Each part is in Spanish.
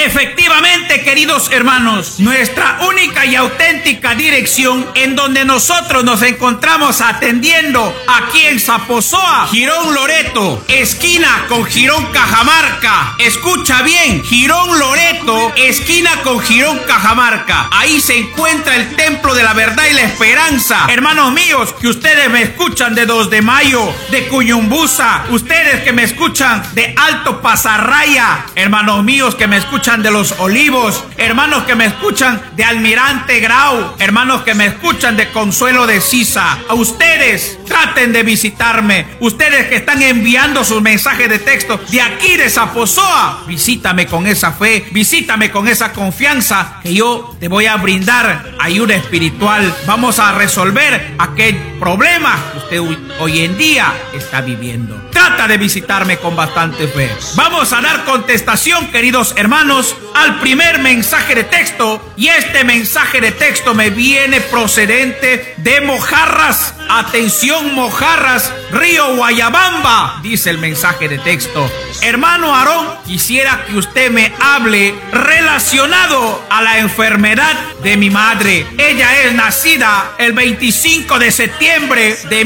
Efectivamente, queridos hermanos, nuestra única y auténtica dirección en donde nosotros nos encontramos atendiendo aquí en Zaposoa, Girón Loreto, esquina con Girón Cajamarca. Escucha bien, Girón Loreto, esquina con Girón Cajamarca. Ahí se encuentra el Templo de la Verdad y la Esperanza. Hermanos míos, que ustedes me escuchan de 2 de Mayo, de Cuyumbusa, ustedes que me escuchan de Alto Pasarraya, hermanos míos que me escuchan de Los Olivos, hermanos que me escuchan de Almirante Grau, hermanos que me escuchan de Consuelo de Sisa, a ustedes traten de visitarme. Ustedes que están enviando sus mensajes de texto de aquí de Zaposoa, visítame con esa fe, visítame con esa confianza, que yo te voy a brindar ayuda espiritual. Vamos a resolver aquel problema que usted hoy en día está viviendo. Trata de visitarme con bastante fe. Vamos a dar contestación, queridos hermanos, al primer mensaje de texto. Y este mensaje de texto me viene procedente de Mojarras. Atención, Mojarras, Río Guayabamba, dice el mensaje de texto. Hermano Aarón, quisiera que usted me hable relacionado a la enfermedad de mi madre. Ella es nacida el 25 de septiembre de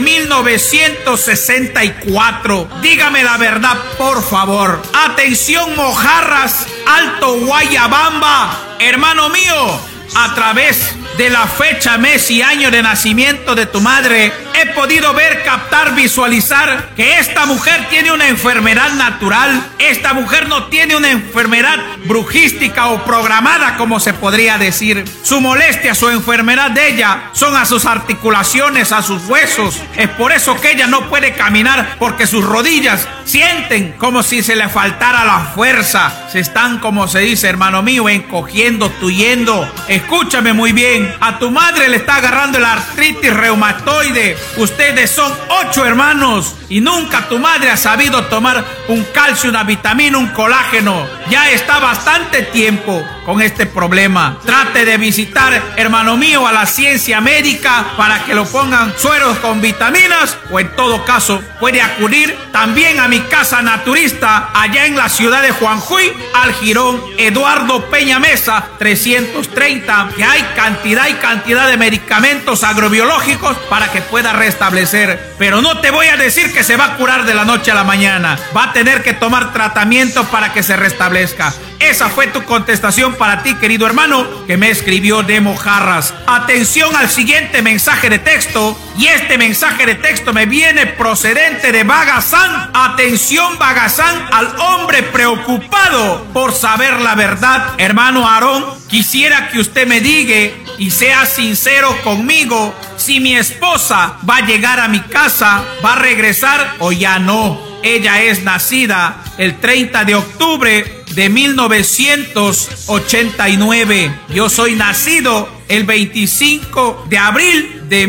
1964. Dígame la verdad, por favor. Atención, Mojarras, Alto Guayabamba. Hermano mío, a través de la fecha, mes y año de nacimiento de tu madre, he podido ver, captar, visualizar que esta mujer tiene una enfermedad natural. Esta mujer no tiene una enfermedad brujística o programada, como se podría decir. Su molestia, su enfermedad de ella son a sus articulaciones, a sus huesos. Es por eso que ella no puede caminar, porque sus rodillas sienten como si se le faltara la fuerza. Se están, como se dice, hermano mío, encogiendo, tuyendo. Escúchame muy bien. A tu madre le está agarrando la artritis reumatoide. Ustedes son 8 hermanos y nunca tu madre ha sabido tomar un calcio, una vitamina, un colágeno. Ya está bastante tiempo con este problema. Trate de visitar, hermano mío, a la ciencia médica para que lo pongan sueros con vitaminas, o en todo caso puede acudir también a mi casa naturista allá en la ciudad de Juanjuy, al Girón Eduardo Peña Mesa 330, que hay cantidad de medicamentos agrobiológicos para que pueda restablecer. Pero no te voy a decir que se va a curar de la noche a la mañana. Va a tener que tomar tratamiento para que se restablezca. Esa fue tu contestación para ti, querido hermano, que me escribió de Mojarras. Atención al siguiente mensaje de texto. Y este mensaje de texto me viene procedente de Bagazán. Atención, Bagazán, al hombre preocupado por saber la verdad. Hermano Aarón, quisiera que usted me diga y sea sincero conmigo, si mi esposa va a llegar a mi casa, va a regresar o ya no. Ella es nacida el 30 de octubre de 1989. Yo soy nacido el 25 de abril de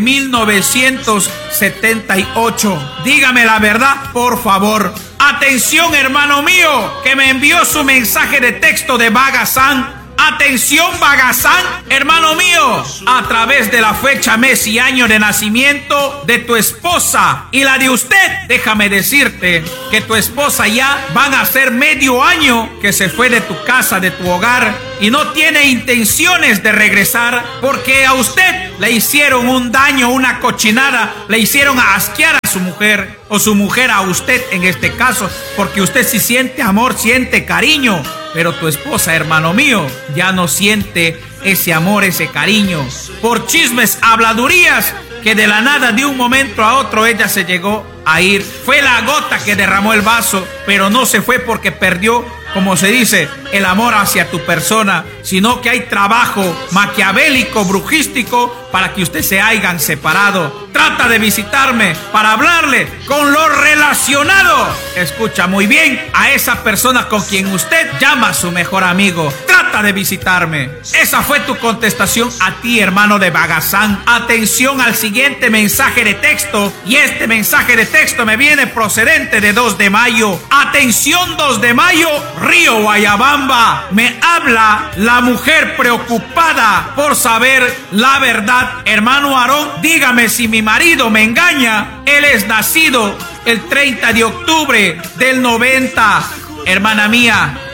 1978. Dígame la verdad, por favor. Atención, hermano mío, que me envió su mensaje de texto de Bagazán. Atención, Bagazán, hermano mío, a través de la fecha, mes y año de nacimiento de tu esposa y la de usted. Déjame decirte que tu esposa ya van a ser medio año que se fue de tu casa, de tu hogar, y no tiene intenciones de regresar porque a usted le hicieron un daño, una cochinada, le hicieron asquear a su mujer, o su mujer a usted en este caso, porque usted sí siente amor, siente cariño. Pero tu esposa, hermano mío, ya no siente ese amor, ese cariño. Por chismes, habladurías, que de la nada, de un momento a otro, ella se llegó a ir. Fue la gota que derramó el vaso, pero no se fue porque perdió, como se dice, el amor hacia tu persona, sino que hay trabajo maquiavélico, brujístico, para que ustedes se hayan separado. Trata de visitarme para hablarle con lo relacionado. Escucha muy bien a esa persona con quien usted llama a su mejor amigo. Trata de visitarme. Esa fue tu contestación a ti, hermano de Bagazán. Atención al siguiente mensaje de texto. Y este mensaje de texto me viene procedente de 2 de mayo. Atención, 2 de mayo, Río Guayabamba. Me habla la mujer preocupada por saber la verdad. Hermano Aarón, dígame si mi marido me engaña. Él es nacido el 30 de octubre del 90. Hermana mía,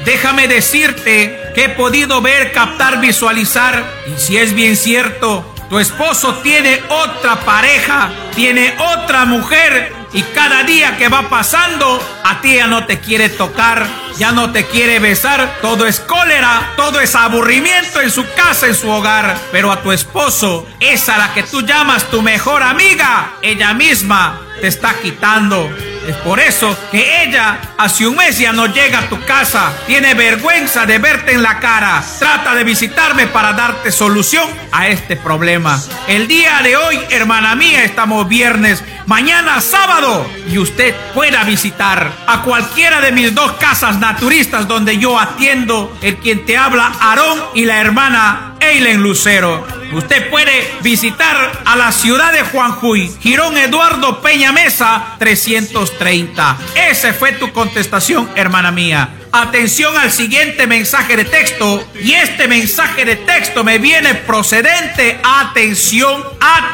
déjame decirte que he podido ver, captar, visualizar, y si es bien cierto, tu esposo tiene otra pareja, tiene otra mujer, y cada día que va pasando, a ti ya no te quiere tocar, ya no te quiere besar. Todo es cólera, todo es aburrimiento en su casa, en su hogar. Pero a tu esposo, esa a la que tú llamas tu mejor amiga, ella misma te está quitando. Es por eso que ella hace un mes ya no llega a tu casa. Tiene vergüenza de verte en la cara. Trata de visitarme para darte solución a este problema. El día de hoy, hermana mía, estamos viernes. Mañana sábado, y usted pueda visitar a cualquiera de mis dos casas naturistas donde yo atiendo, el quien te habla, Aarón, y la hermana Eileen Lucero. Usted puede visitar a la ciudad de Juanjuy, Girón Eduardo Peña Mesa 330. Esa fue tu contestación, hermana mía. Atención al siguiente mensaje de texto, y este mensaje de texto me viene procedente, atención,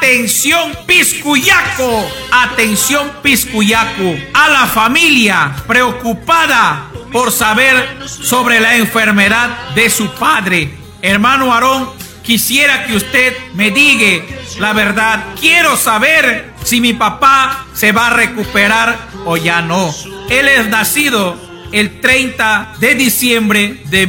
Piscuyaco, atención Piscuyaco, a la familia preocupada por saber sobre la enfermedad de su padre. Hermano Aarón, quisiera que usted me diga la verdad. Quiero saber si mi papá se va a recuperar o ya no. Él es nacido el 30 de diciembre de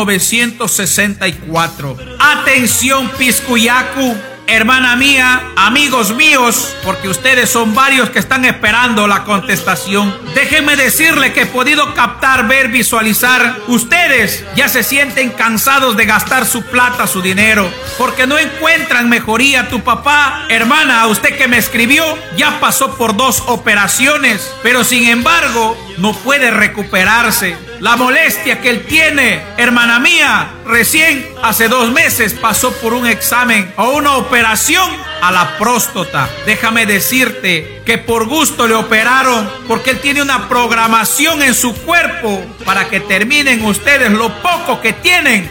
1964. Atención Piscuyacu, hermana mía, amigos míos, porque ustedes son varios que están esperando la contestación. Déjenme decirle que he podido captar, ver, visualizar. Ustedes ya se sienten cansados de gastar su plata, su dinero, porque no encuentran mejoría. Tu papá, hermana, usted que me escribió, ya pasó por 2 operaciones, pero sin embargo no puede recuperarse. La molestia que él tiene, hermana mía, recién hace 2 meses pasó por un examen o una operación a la próstata. Déjame decirte que por gusto le operaron, porque él tiene una programación en su cuerpo para que terminen ustedes lo poco que tienen,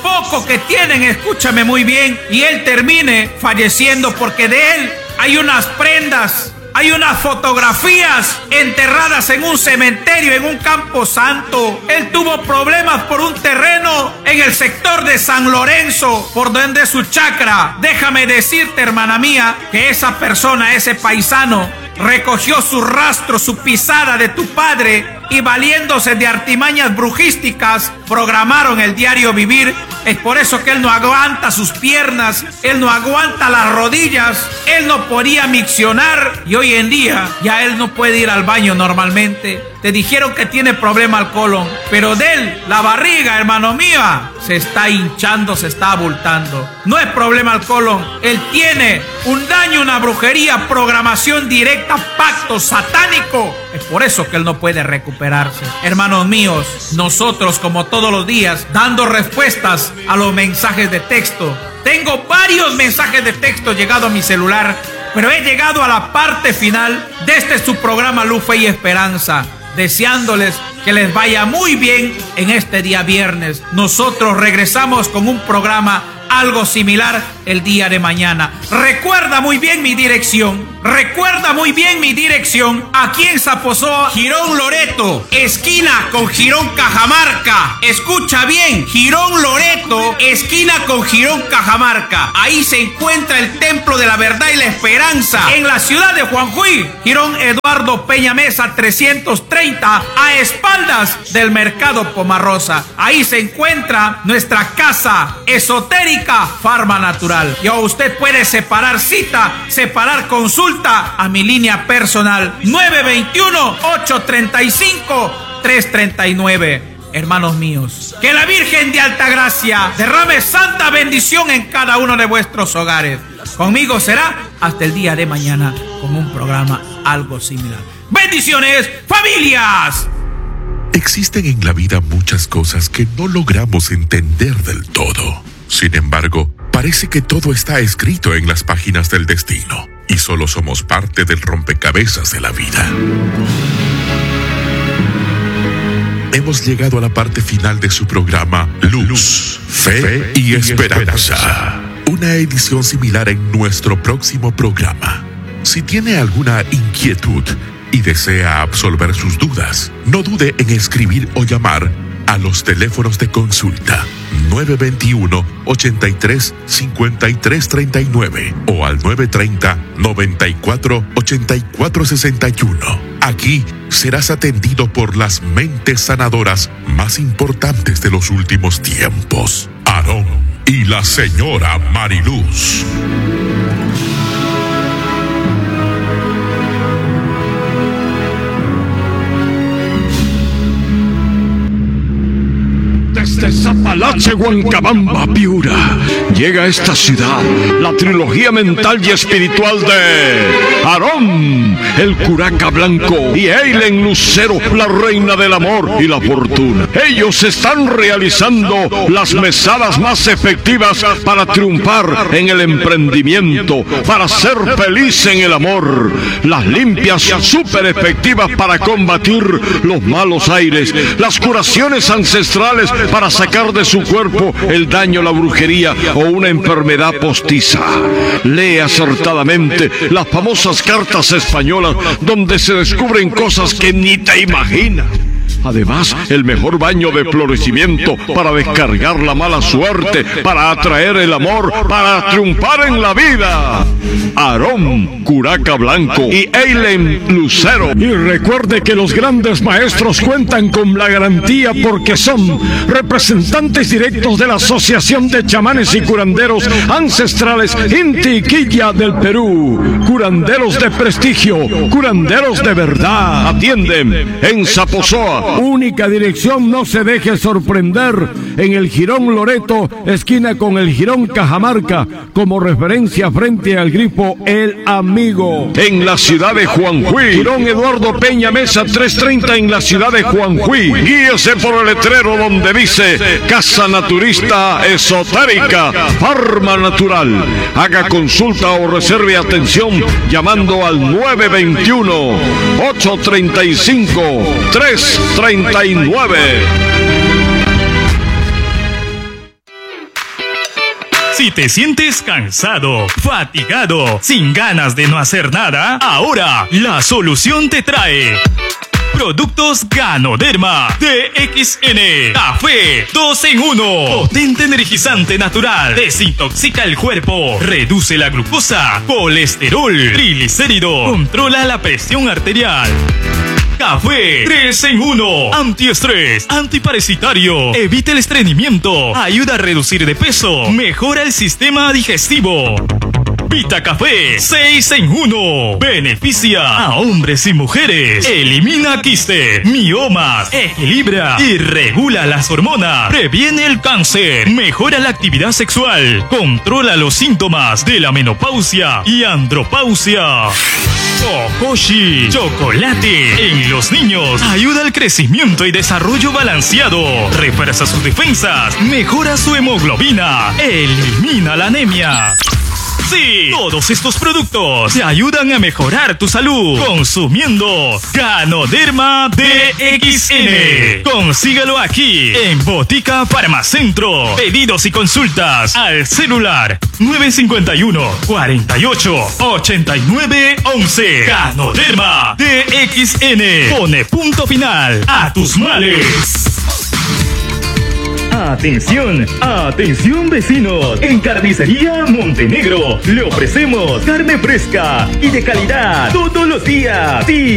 escúchame muy bien, y él termine falleciendo, porque de él hay unas prendas, hay unas fotografías enterradas en un cementerio, en un campo santo. Él tuvo problemas por un terreno en el sector de San Lorenzo, por donde es su chacra. Déjame decirte, hermana mía, que esa persona, ese paisano, recogió su rastro, su pisada de tu padre, y valiéndose de artimañas brujísticas, programaron el diario vivir. Es por eso que él no aguanta sus piernas, él no aguanta las rodillas, él no podía miccionar, y hoy en día ya él no puede ir al baño normalmente. Te dijeron que tiene problema al colon, pero de él, la barriga, hermano mío, se está hinchando, se está abultando. No es problema al colon, él tiene un daño, una brujería, programación directa, pacto satánico. Es por eso que él no puede recuperarse. Hermanos míos, nosotros, como todos los días, dando respuestas a los mensajes de texto. Tengo varios mensajes de texto llegados a mi celular, pero he llegado a la parte final de este su programa Luz, Fe y Esperanza, deseándoles que les vaya muy bien en este día viernes. Nosotros regresamos con un programa algo similar el día de mañana. Recuerda muy bien mi dirección. Aquí en Zaposoa, Girón Loreto, esquina con Girón Cajamarca. Escucha bien, Girón Loreto, esquina con Girón Cajamarca. Ahí se encuentra el Templo de la Verdad y la Esperanza. En la ciudad de Juanjuy, Girón Eduardo Peña Mesa 330, a espaldas del Mercado Pomarrosa. Ahí se encuentra nuestra casa esotérica Farma Natural. Y usted puede separar cita, separar consulta a mi línea personal 921-835-339. Hermanos míos, que la Virgen de Altagracia derrame santa bendición en cada uno de vuestros hogares. Conmigo será hasta el día de mañana con un programa algo similar. Bendiciones, familias. Existen en la vida muchas cosas que no logramos entender del todo. Sin embargo, parece que todo está escrito en las páginas del destino y solo somos parte del rompecabezas de la vida. Hemos llegado a la parte final de su programa Luz, Fe y Esperanza. Una edición similar en nuestro próximo programa. Si tiene alguna inquietud y desea absolver sus dudas, no dude en escribir o llamar a los teléfonos de consulta 921-83-5339 o al 930-94-8461. Aquí serás atendido por las mentes sanadoras más importantes de los últimos tiempos, Aarón y la señora Mariluz. Desde Zapalache, Huancabamba, Piura, llega a esta ciudad la trilogía mental y espiritual de Aarón, el Curaca Blanco, y Eileen Lucero, la reina del amor y la fortuna. Ellos están realizando las mesadas más efectivas para triunfar en el emprendimiento, para ser feliz en el amor. Las limpias súper efectivas para combatir los malos aires, las curaciones ancestrales para sacar de su cuerpo el daño, la brujería o una enfermedad postiza. Lee acertadamente las famosas cartas españolas donde se descubren cosas que ni te imaginas. Además, el mejor baño de florecimiento para descargar la mala suerte, para atraer el amor, para triunfar en la vida. Aarón, Curaca Blanco y Eileen Lucero. Y recuerde que los grandes maestros cuentan con la garantía porque son representantes directos de la Asociación de Chamanes y Curanderos Ancestrales Inti Quilla del Perú. Curanderos de prestigio, curanderos de verdad. Atienden en Zaposoa. Única dirección, no se deje sorprender, en el Jirón Loreto, esquina con el Jirón Cajamarca, como referencia frente al grifo El Amigo. En la ciudad de Juanjuy, Jirón Eduardo Peña Mesa 330 en la ciudad de Juanjuy. Guíese por el letrero donde dice Casa Naturista Esotérica, Farma Natural. Haga consulta o reserve atención llamando al 921-835-339. Si te sientes cansado, fatigado, sin ganas de no hacer nada, ahora la solución te trae Productos Ganoderma DXN. Café 2 en 1. Potente energizante natural. Desintoxica el cuerpo. Reduce la glucosa, colesterol, triglicéridos. Controla la presión arterial. Café 3 en 1. Antiestrés, antiparasitario, evita el estreñimiento, ayuda a reducir de peso, mejora el sistema digestivo. Vita Café 6 en 1. Beneficia a hombres y mujeres. Elimina quiste, miomas, equilibra y regula las hormonas. Previene el cáncer, mejora la actividad sexual, controla los síntomas de la menopausia y andropausia. Okoshi, chocolate en los niños, ayuda al crecimiento y desarrollo balanceado, refuerza sus defensas, mejora su hemoglobina, elimina la anemia. Sí, todos estos productos te ayudan a mejorar tu salud consumiendo Ganoderma DXN. Consígalo aquí en Botica Farmacentro. Pedidos y consultas al celular 951-48-89-11. Ganoderma DXN. Pone punto final a tus males. Atención, atención vecinos, en Carnicería Montenegro le ofrecemos carne fresca y de calidad todos los días. Sí.